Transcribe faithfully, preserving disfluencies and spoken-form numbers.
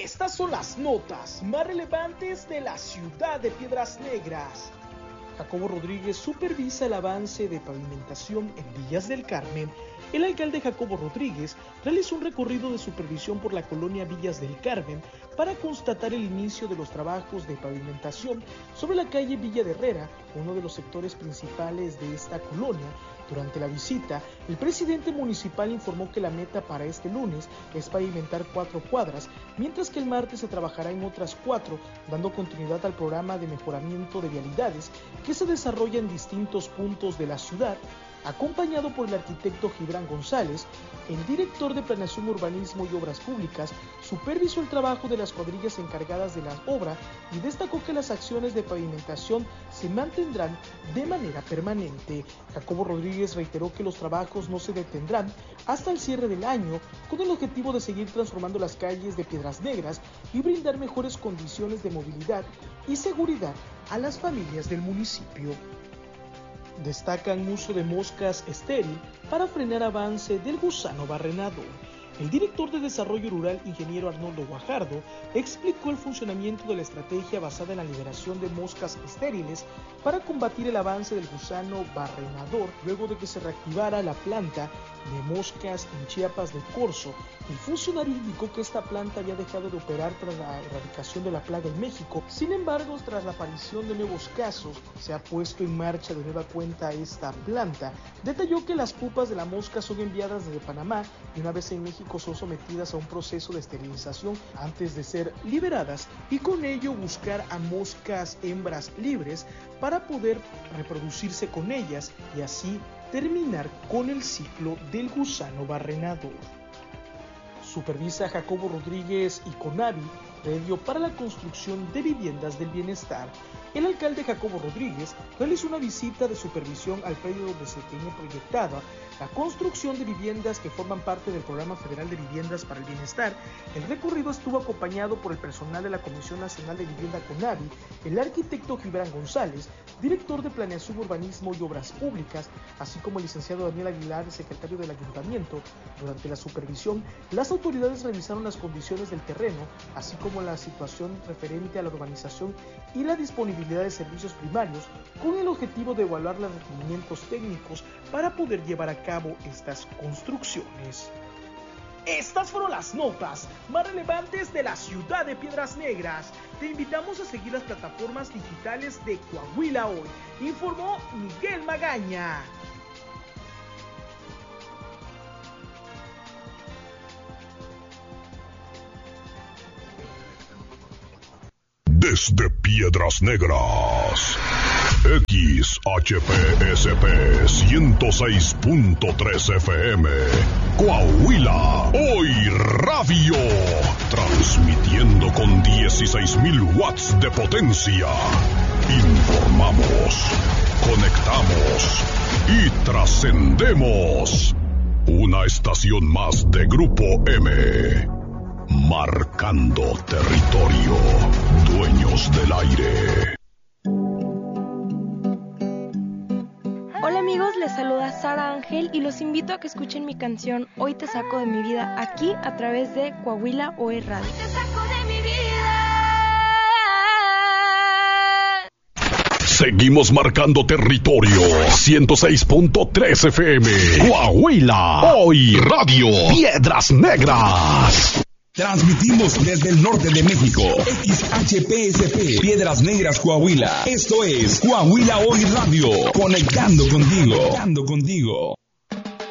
Estas son las notas más relevantes de la ciudad de Piedras Negras. Jacobo Rodríguez supervisa el avance de pavimentación en Villas del Carmen. El alcalde Jacobo Rodríguez realizó un recorrido de supervisión por la colonia Villas del Carmen para constatar el inicio de los trabajos de pavimentación sobre la calle Villa de Herrera, uno de los sectores principales de esta colonia. Durante la visita, el presidente municipal informó que la meta para este lunes es pavimentar cuatro cuadras, mientras que el martes se trabajará en otras cuatro, dando continuidad al programa de mejoramiento de vialidades que se desarrolla en distintos puntos de la ciudad. Acompañado por el arquitecto Gibran González, el director de Planeación, Urbanismo y Obras Públicas supervisó el trabajo de las cuadrillas encargadas de la obra y destacó que las acciones de pavimentación se mantendrán de manera permanente. Jacobo Rodríguez reiteró que los trabajos no se detendrán hasta el cierre del año, con el objetivo de seguir transformando las calles de Piedras Negras y brindar mejores condiciones de movilidad y seguridad a las familias del municipio. Destacan uso de moscas estéril para frenar avance del gusano barrenador. El director de Desarrollo Rural, ingeniero Arnoldo Guajardo, explicó el funcionamiento de la estrategia basada en la liberación de moscas estériles para combatir el avance del gusano barrenador, luego de que se reactivara la planta de moscas en Chiapas de Corzo. El funcionario indicó que esta planta había dejado de operar tras la erradicación de la plaga en México. Sin embargo, tras la aparición de nuevos casos, se ha puesto en marcha de nueva cuenta esta planta. Detalló que las pupas de la mosca son enviadas desde Panamá y una vez en México son sometidas a un proceso de esterilización antes de ser liberadas, y con ello buscar a moscas hembras libres para poder reproducirse con ellas y así terminar con el ciclo del gusano barrenador. Supervisa Jacobo Rodríguez y Conavi, predio para la construcción de viviendas del bienestar. El alcalde Jacobo Rodríguez realizó una visita de supervisión al predio donde se tiene proyectada la construcción de viviendas que forman parte del Programa Federal de Viviendas para el Bienestar. El recorrido estuvo acompañado por el personal de la Comisión Nacional de Vivienda CONAVI, el arquitecto Gibran González, director de Planeación, Urbanismo y Obras Públicas, así como el licenciado Daniel Aguilar, secretario del Ayuntamiento. Durante la supervisión, las autoridades revisaron las condiciones del terreno, así como la situación referente a la urbanización y la disponibilidad de servicios primarios, con el objetivo de evaluar los requerimientos técnicos para poder llevar a cabo estas construcciones. Estas fueron las notas más relevantes de la ciudad de Piedras Negras. Te invitamos a seguir las plataformas digitales de Coahuila Hoy. Informó Miguel Magaña. Desde Piedras Negras, X H P S P ciento seis punto tres F M, Coahuila Hoy Radio, transmitiendo con dieciséis mil watts de potencia. Informamos, conectamos y trascendemos. Una estación más de Grupo M. Marcando territorio, dueños del aire. Hola amigos, les saluda Sara Ángel y los invito a que escuchen mi canción Hoy te saco de mi vida, aquí a través de Coahuila Hoy Radio. Hoy te saco de mi vida. Seguimos marcando territorio. ciento seis punto tres F M, Coahuila Hoy Radio, Piedras Negras. Transmitimos desde el norte de México, X H P S P, Piedras Negras, Coahuila. Esto es Coahuila Hoy Radio, conectando contigo, conectando contigo.